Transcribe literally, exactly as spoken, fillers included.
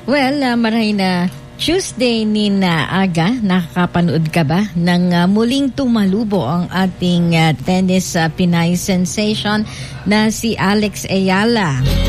Well, uh, maray na Tuesday ni na aga, nakakapanood ka ba ng uh, muling tumalubo ang ating uh, tennis uh, Pinay sensation na si Alex Ayala.